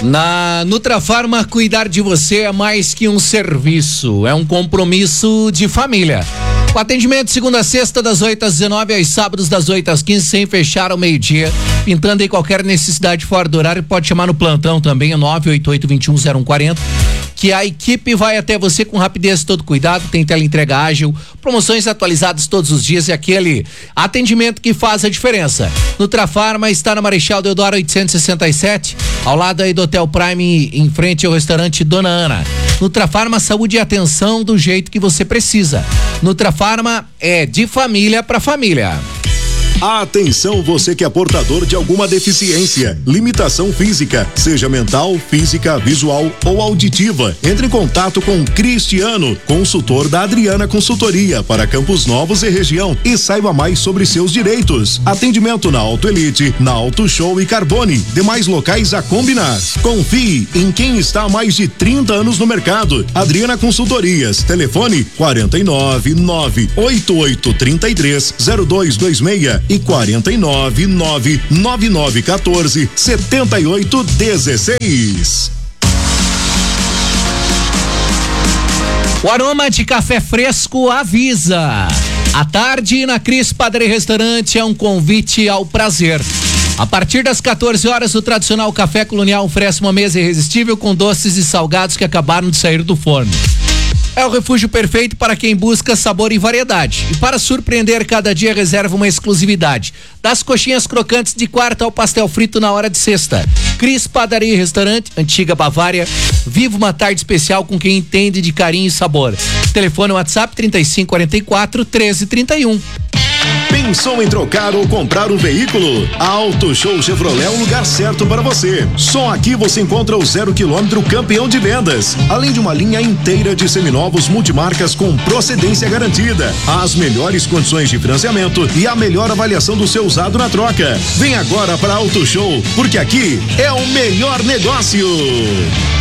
Na Nutrafarma, cuidar de você é mais que um serviço, é um compromisso de família. O atendimento de segunda a sexta, das 8 às 19, aos sábados das 8 às 15, sem fechar ao meio-dia. Pintando em qualquer necessidade fora do horário, pode chamar no plantão também, é 988-21-0140. Que a equipe vai até você com rapidez e todo cuidado, tem teleentrega ágil, promoções atualizadas todos os dias e aquele atendimento que faz a diferença. Nutrafarma está na Marechal Deodoro 867, ao lado aí do Hotel Prime, em frente ao restaurante Dona Ana. Nutrafarma, saúde e atenção do jeito que você precisa. Nutrafarma é de família para família. Atenção, você que é portador de alguma deficiência, limitação física, seja mental, física, visual ou auditiva. Entre em contato com Cristiano, consultor da Adriana Consultoria para Campos Novos e região, e saiba mais sobre seus direitos. Atendimento na Auto Elite, na Auto Show e Carbone, demais locais a combinar. Confie em quem está há mais de 30 anos no mercado. Adriana Consultorias, telefone 49-98833-0226 e 49-99914-7816. O aroma de café fresco avisa. À tarde, na Cris Padaria e Restaurante, é um convite ao prazer. A partir das 14 horas, o tradicional café colonial oferece uma mesa irresistível com doces e salgados que acabaram de sair do forno. É o refúgio perfeito para quem busca sabor e variedade. E para surpreender cada dia, reserva uma exclusividade. Das coxinhas crocantes de quarta ao pastel frito na hora de sexta. Cris Padaria e Restaurante, Antiga Bavária. Viva uma tarde especial com quem entende de carinho e sabor. Telefone WhatsApp 3544-1331. Pensou em trocar ou comprar um veículo? A Auto Show Chevrolet é o lugar certo para você. Só aqui você encontra o 0 km campeão de vendas, além de uma linha inteira de seminovos multimarcas com procedência garantida, as melhores condições de financiamento e a melhor avaliação do seu usado na troca. Vem agora para a Auto Show, porque aqui é o melhor negócio.